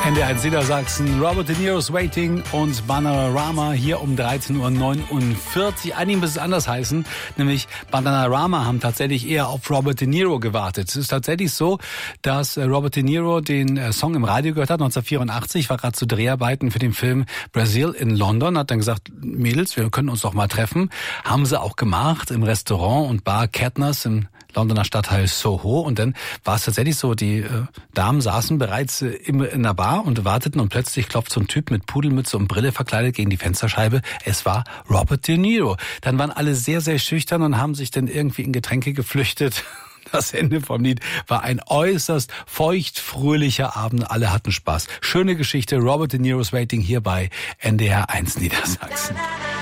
NDR1 Niedersachsen, Robert De Niro's Waiting und Bananarama hier um 13:49 Uhr. Einigen müssen es anders heißen, nämlich Bananarama haben tatsächlich eher auf Robert De Niro gewartet. Es ist tatsächlich so, dass Robert De Niro den Song im Radio gehört hat, 1984, war gerade zu Dreharbeiten für den Film Brazil in London, hat dann gesagt, Mädels, wir können uns doch mal treffen. Haben sie auch gemacht im Restaurant und Bar Cadners im Londoner Stadtteil Soho. Und dann war es tatsächlich so, die Damen saßen bereits in der Bar und warteten und plötzlich klopft so ein Typ mit Pudelmütze und Brille verkleidet gegen die Fensterscheibe. Es war Robert De Niro. Dann waren alle sehr, sehr schüchtern und haben sich dann irgendwie in Getränke geflüchtet. Das Ende vom Lied war ein äußerst feucht-fröhlicher Abend. Alle hatten Spaß. Schöne Geschichte. Robert De Niro's Waiting hier bei NDR1 Niedersachsen.